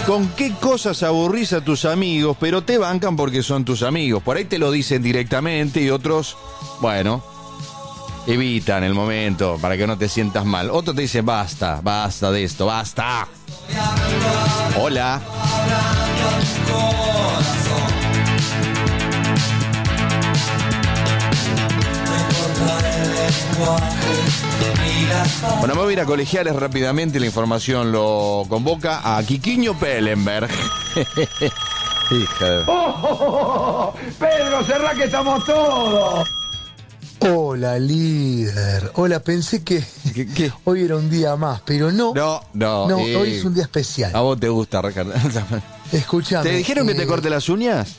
¿Con qué cosas aburrís a tus amigos, pero te bancan porque son tus amigos? Por ahí te lo dicen directamente y otros, bueno, evitan el momento para que no te sientas mal. Otros te dicen, basta, basta de esto, basta. Hola. Bueno, me voy a ir a colegiales rápidamente. La información lo convoca a Quiquiño Pellenberg. Hija de... Pedro, cerrá que estamos todos. Hola, líder. Hola, pensé que ¿Qué? hoy era un día más, pero no. No, Hoy es un día especial. A vos te gusta, Ricardo. Escuchame. ¿Te dijeron que te corte las uñas?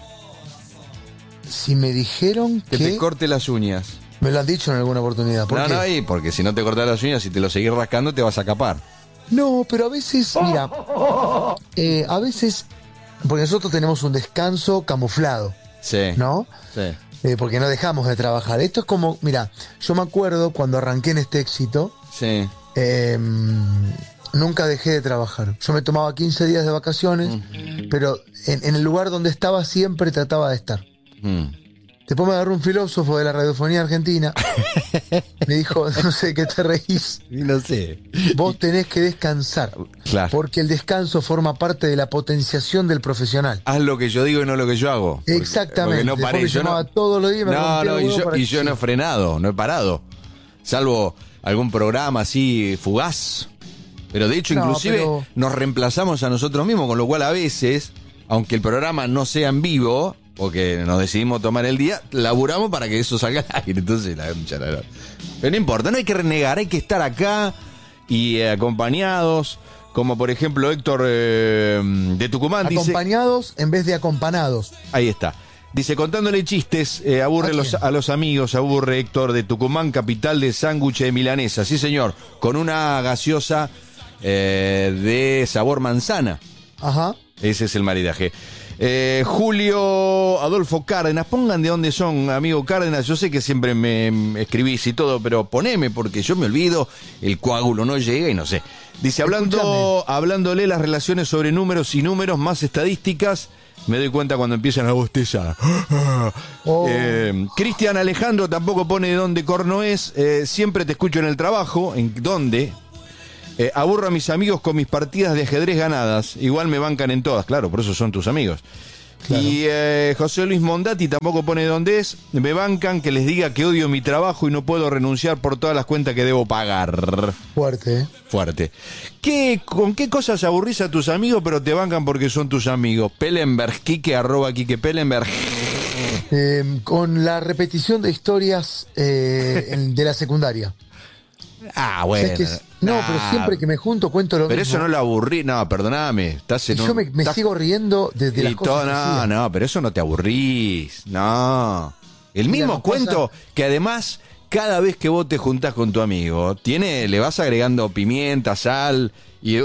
Si me dijeron Que que... te corte las uñas. Me lo han dicho en alguna oportunidad. ¿Por qué? No, y porque si no te cortas las uñas y te lo seguís rascando, te vas a capar. No, pero a veces, mira, a veces, porque nosotros tenemos un descanso camuflado, Sí. ¿no? Sí. Porque no dejamos de trabajar. Esto es como, mira, yo me acuerdo cuando arranqué en este éxito, Sí. nunca dejé de trabajar. Yo me tomaba 15 días de vacaciones, pero en el lugar donde estaba siempre trataba de estar. Después me agarró un filósofo de la radiofonía argentina, me dijo, no sé qué te reís, No sé. vos tenés que descansar, Claro. porque el descanso forma parte de la potenciación del profesional. Haz lo que yo digo y no lo que yo hago. Porque- Exactamente. Porque no Después paré. me llamaba todos los días, me rompía No, el huevo para y que yo no he siga. frenado, no he parado. Salvo algún programa así fugaz. Pero de hecho, No, inclusive pero- nos reemplazamos a nosotros mismos, con lo cual a veces, aunque el programa no sea en vivo, porque nos decidimos tomar el día, laburamos para que eso salga al aire. Entonces, pero no importa, no hay que renegar, hay que estar acá y acompañados, como por ejemplo Héctor de Tucumán dice... Acompañados en vez de acompanados. Ahí está. Dice, contándole chistes, aburre ¿A quién? a los amigos, aburre Héctor de Tucumán, capital de sándwich de milanesa. Sí, señor, con una gaseosa de sabor manzana. Ajá. Ese es el maridaje. Julio Adolfo Cárdenas, pongan de dónde son, amigo Cárdenas. Yo sé que siempre me escribís y todo, pero poneme porque yo me olvido, el coágulo no llega y no sé. Dice, hablándole las relaciones sobre números y números, más estadísticas, me doy cuenta cuando empiezan a bostezar. Oh. Cristian Alejandro tampoco pone de dónde corno es. Siempre te escucho en el trabajo. ¿En dónde? Aburro a mis amigos con mis partidas de ajedrez ganadas. Igual me bancan en todas, claro, por eso son tus amigos. Claro. Y José Luis Mondati tampoco pone dónde es. Me bancan que les diga que odio mi trabajo y no puedo renunciar por todas las cuentas que debo pagar. Fuerte, ¿eh? Fuerte. ¿Con qué cosas aburrís a tus amigos pero te bancan porque son tus amigos? Pellenberg, Quique, @Quique Pellenberg. Con la repetición de historias de la secundaria. Ah, O bueno. sea, pero siempre que me junto cuento lo Pero mismo. eso no lo aburrí. No, perdóname. Estás en Y yo un- me estás- sigo riendo desde las y cosas todo, que no, hacía. no, pero eso no te aburrís. No. El Mira, mismo nos cuento pasa- que además, cada vez que vos te juntás con tu amigo, le vas agregando pimienta, sal y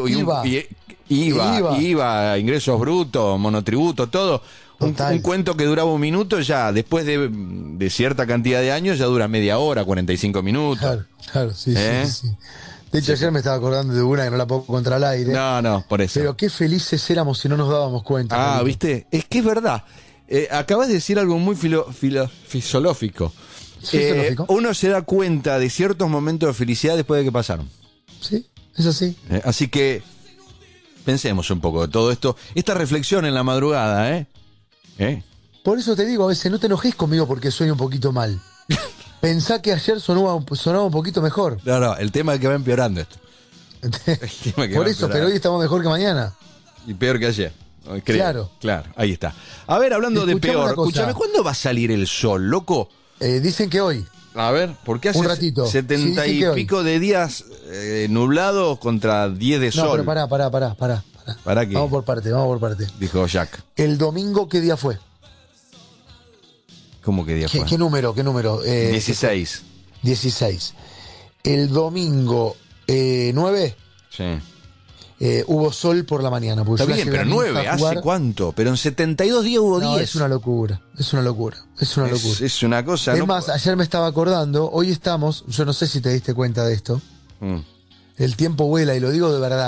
IVA, ingresos brutos, monotributo, todo. Un Total. cuento que duraba un minuto, ya después de cierta cantidad de años, ya dura media hora, 45 minutos. Claro, sí, ¿Eh? sí. De hecho, ayer me estaba acordando de una que no la pongo contra el aire. No, por eso. Pero qué felices éramos si no nos dábamos cuenta. Ah, Carlito. ¿viste? Es que es verdad. Acabas de decir algo muy filosófico. ¿Fisiológico? Uno se da cuenta de ciertos momentos de felicidad después de que pasaron. Sí, es así. Así que pensemos un poco de todo esto. Esta reflexión en la madrugada, ¿eh? Por eso te digo, a veces no te enojes conmigo porque sueño un poquito mal. Pensá que ayer sonaba un poquito mejor. No, el tema es que va empeorando esto. tema que Por va eso, empeorando. pero hoy estamos mejor que mañana. Y peor que ayer. Creo. Claro. Ahí está. A ver, hablando de Escuchame peor, una cosa. escúchame, ¿cuándo va a salir el sol, loco? Dicen que hoy. A ver, porque hace Un ratito. 70 Sí, y que hoy. pico de días nublados contra 10 de No, sol. pero pará. ¿Para qué? Vamos por parte. Dijo Jack. El domingo, ¿qué día fue? ¿Cómo que día fue? ¿Qué número? 16. 16. El domingo 9 Sí. hubo sol por la mañana. porque Está yo la bien, llevé pero a mi hija 9, a ¿hace jugar. cuánto? Pero en 72 días hubo No, 10. es una locura. Es una locura. Es una cosa. Es no más, ayer me estaba acordando, hoy estamos, yo no sé si te diste cuenta de esto, Mm. el tiempo vuela y lo digo de verdad,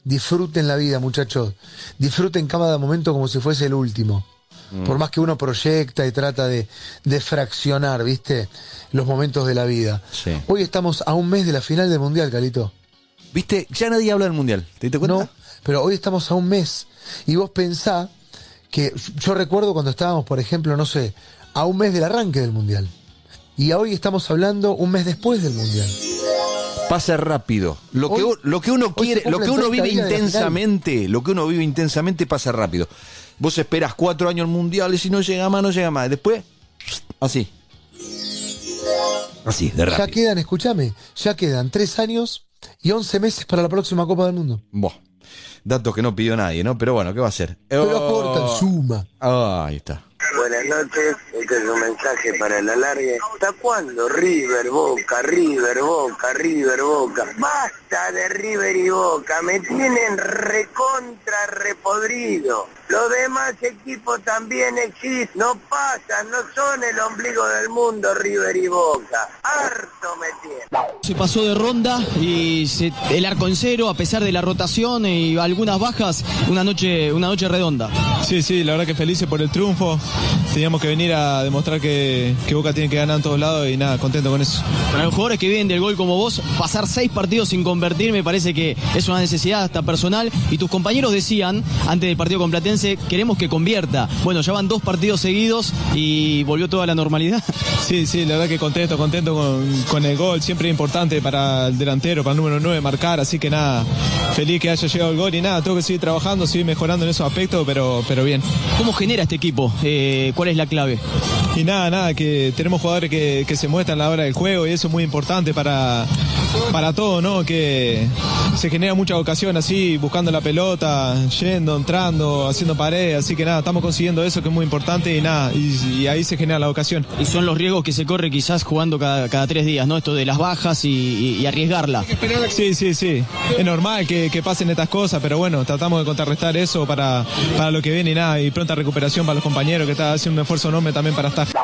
disfruten la vida, muchachos. Disfruten cada momento como si fuese el último. Por más que uno proyecta y trata de fraccionar, ¿viste? Los momentos de la vida. Sí. Hoy estamos a un mes de la final del Mundial, Calito. ¿Viste? Ya nadie habla del Mundial. ¿Te diste cuenta? No, pero hoy estamos a un mes. Y vos pensá que yo recuerdo cuando estábamos, por ejemplo, no sé, a un mes del arranque del Mundial. Y hoy estamos hablando un mes después del Mundial. Pasa rápido. Lo que uno quiere, lo que uno vive intensamente, pasa rápido. Vos esperás 4 años mundiales y no llega más. Después, así, de rápido. Ya quedan 3 años y 11 meses para la próxima Copa del Mundo. Buah, datos que no pidió nadie, ¿no? Pero bueno, ¿qué va a hacer? Pero aportan, suma. Ahí está. Buenas noches, este es un mensaje para el alargue. ¿Hasta cuándo River, Boca, River, Boca, River, Boca? Basta de River y Boca, me tienen recontra repodrido. Los demás equipos también existen, no pasan, no son el ombligo del mundo River y Boca. Harto me tienen. Se pasó de ronda y el arco en cero, a pesar de la rotación y algunas bajas, una noche redonda. Sí, la verdad que felices por el triunfo. Teníamos que venir a demostrar que Boca tiene que ganar en todos lados y nada, contento con eso. Para los jugadores que viven del gol como vos, pasar 6 partidos sin convertir me parece que es una necesidad hasta personal. Y tus compañeros decían, antes del partido con Platense, queremos que convierta. Bueno, ya van 2 partidos seguidos y volvió toda la normalidad. Sí, la verdad que contento con el gol. Siempre es importante para el delantero, para el número 9 marcar. Así que nada, feliz que haya llegado el gol y nada, tengo que seguir trabajando, seguir mejorando en esos aspectos, pero bien. ¿Cómo genera este equipo? ¿Cuál es la clave? Y nada, que tenemos jugadores que se muestran a la hora del juego y eso es muy importante para todo, ¿no? Que se genera mucha ocasión así, buscando la pelota, yendo, entrando, haciendo pared, así que nada, estamos consiguiendo eso que es muy importante y nada, y ahí se genera la ocasión. Y son los riesgos que se corre quizás jugando cada 3 días, ¿no? Esto de las bajas y arriesgarla. Sí, es normal que pasen estas cosas, pero bueno, tratamos de contrarrestar eso para lo que viene y nada, y pronta recuperación para los compañeros que están haciendo un esfuerzo enorme también para estar.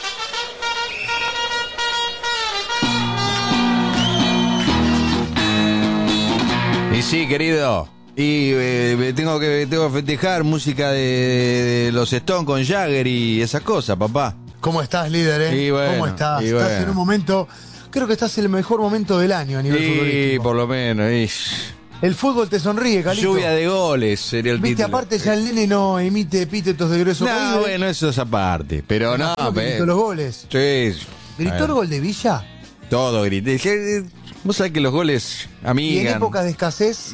Y sí, querido. Y tengo que festejar música de los Stones con Jagger y esas cosas, papá. ¿Cómo estás, líder? Y bueno, ¿Cómo estás? y Estás bueno. en un momento, creo que estás en el mejor momento del año a nivel futbolístico. Sí, por lo menos. El fútbol te sonríe, Calito. Lluvia de goles sería el Viste, título. aparte ya el nene no emite epítetos de grueso calibre. No, bueno, eso es aparte. Pero no, Gritó los goles. Sí. ¿Gritó el gol de Villa? Todo grité. Vos sabés que los goles Y en amigan. épocas de escasez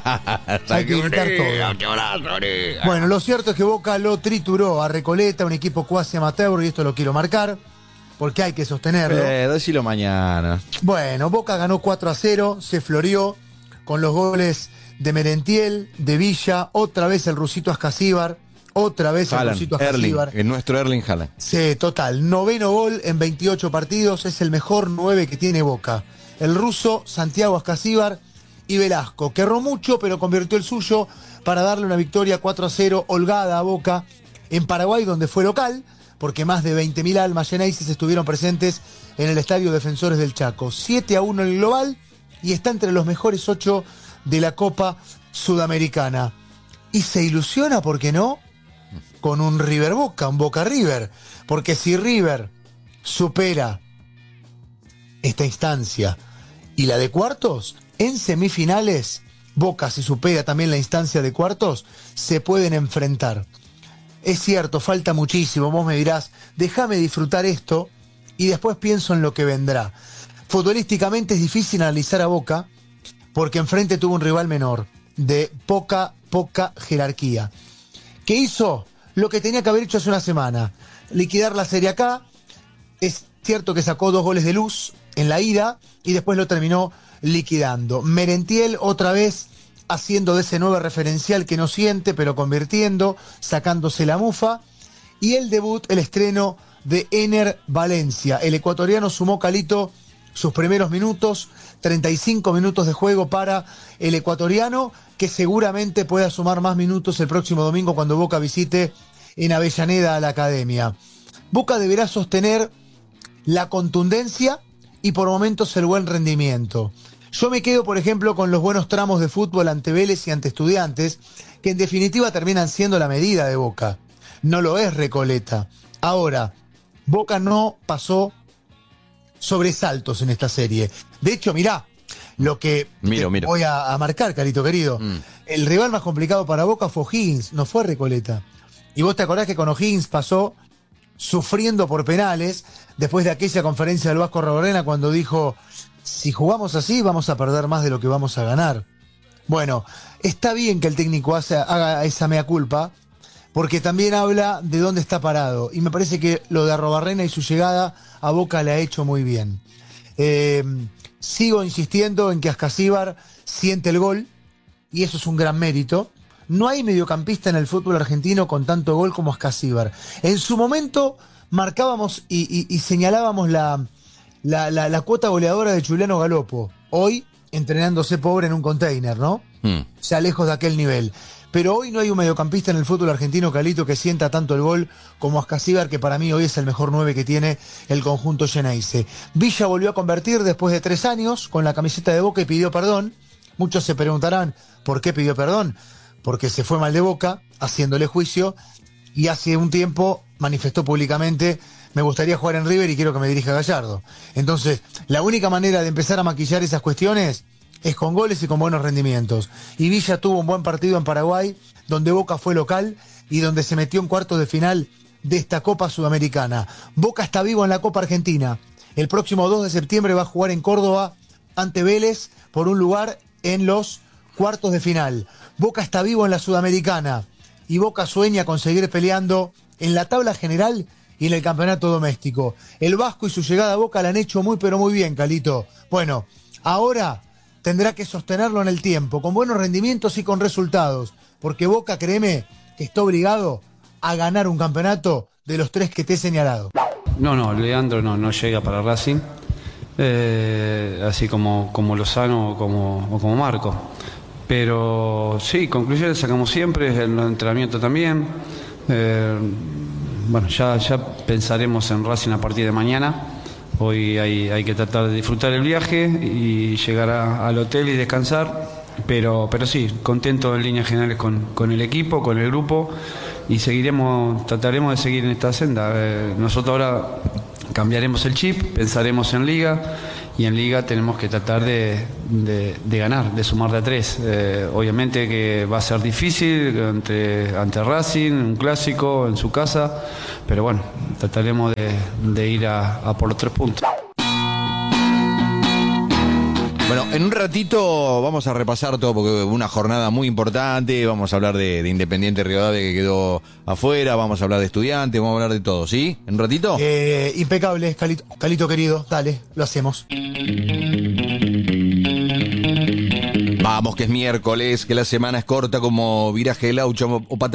hay que gritar todo. Bueno, lo cierto es que Boca lo trituró a Recoleta, un equipo cuasi amateur, y esto lo quiero marcar, porque hay que sostenerlo. Decilo mañana. Bueno, Boca ganó 4-0, se floreó con los goles de Merentiel, de Villa, otra vez el rusito Ascasíbar, otra vez el rusito Ascasíbar. El nuestro Erling Haaland. Sí, total, 9º gol en 28 partidos, es el mejor 9 que tiene Boca. El ruso Santiago Ascasíbar y Velasco, que erró mucho pero convirtió el suyo para darle una victoria 4-0 holgada a Boca en Paraguay, donde fue local, porque más de 20.000 almas yeneises estuvieron presentes en el Estadio Defensores del Chaco. 7-1 en el global y está entre los mejores 8 de la Copa Sudamericana. Y se ilusiona, ¿por qué no?, con un River Boca, un Boca River, porque si River supera esta instancia y la de cuartos, en semifinales, Boca, si supera también la instancia de cuartos, se pueden enfrentar. Es cierto, falta muchísimo, vos me dirás, déjame disfrutar esto y después pienso en lo que vendrá. Futbolísticamente es difícil analizar a Boca porque enfrente tuvo un rival menor, de poca jerarquía, que hizo lo que tenía que haber hecho hace una semana, liquidar la Serie A. Es cierto que sacó 2 goles de luz en la ida y después lo terminó liquidando. Merentiel otra vez haciendo de ese 9 referencial que no siente, pero convirtiendo, sacándose la mufa. Y el debut, el estreno de Ener Valencia. El ecuatoriano sumó, Calito, sus primeros minutos, 35 minutos de juego para el ecuatoriano, que seguramente pueda sumar más minutos el próximo domingo cuando Boca visite en Avellaneda a la Academia. Boca deberá sostener la contundencia y por momentos el buen rendimiento. Yo me quedo, por ejemplo, con los buenos tramos de fútbol ante Vélez y ante Estudiantes, que en definitiva terminan siendo la medida de Boca. No lo es Recoleta. Ahora, Boca no pasó sobresaltos en esta serie. De hecho, mirá, lo que Miro. voy a marcar, Carito querido. El rival más complicado para Boca fue O'Higgins, no fue Recoleta. Y vos te acordás que con O'Higgins pasó sufriendo por penales, después de aquella conferencia del Vasco Raborrena cuando dijo, si jugamos así vamos a perder más de lo que vamos a ganar. Bueno, está bien que el técnico haga esa mea culpa, porque también habla de dónde está parado. Y me parece que lo de Arrobarrena y su llegada a Boca le ha hecho muy bien. Sigo insistiendo en que Ascasíbar siente el gol, y eso es un gran mérito. No hay mediocampista en el fútbol argentino con tanto gol como Ascasíbar. En su momento marcábamos y señalábamos la cuota goleadora de Juliano Galopo. Hoy entrenándose pobre en un container, ¿no? Ya lejos de aquel nivel. Pero hoy no hay un mediocampista en el fútbol argentino, Calito, que sienta tanto el gol como Ascasíbar, que para mí hoy es el mejor 9 que tiene el conjunto Xeneize. Villa volvió a convertir después de 3 años con la camiseta de Boca y pidió perdón. Muchos se preguntarán, ¿por qué pidió perdón? Porque se fue mal de Boca, haciéndole juicio, y hace un tiempo manifestó públicamente, me gustaría jugar en River y quiero que me dirija Gallardo. Entonces, la única manera de empezar a maquillar esas cuestiones es con goles y con buenos rendimientos. Y Villa tuvo un buen partido en Paraguay, donde Boca fue local y donde se metió en cuartos de final de esta Copa Sudamericana. Boca está vivo en la Copa Argentina. El próximo 2 de septiembre va a jugar en Córdoba ante Vélez por un lugar en los cuartos de final. Boca está vivo en la Sudamericana y Boca sueña con seguir peleando en la tabla general y en el campeonato doméstico. El Vasco y su llegada a Boca la han hecho muy pero muy bien, Calito. Bueno, ahora tendrá que sostenerlo en el tiempo, con buenos rendimientos y con resultados, porque Boca, créeme, que está obligado a ganar un campeonato de los 3 que te he señalado. No, Leandro no llega para Racing, así como Lozano o como Marco. Pero sí, conclusiones sacamos siempre, en el entrenamiento también. Bueno, ya pensaremos en Racing a partir de mañana. Hoy hay que tratar de disfrutar el viaje y llegar al hotel y descansar. Pero sí, contento en líneas generales con el equipo, con el grupo, y trataremos de seguir en esta senda. Nosotros ahora cambiaremos el chip, pensaremos en Liga, y en Liga tenemos que tratar de ganar, de sumar de a 3. Obviamente que va a ser difícil ante Racing, un clásico en su casa, pero bueno, trataremos de ir a por los 3 puntos. Bueno, en un ratito vamos a repasar todo porque una jornada muy importante, vamos a hablar de Independiente Rivadavia que quedó afuera, vamos a hablar de Estudiantes, vamos a hablar de todo, ¿sí? ¿En un ratito? Impecable, Calito querido, dale, lo hacemos. Vamos, que es miércoles, que la semana es corta como viraje del auto o pata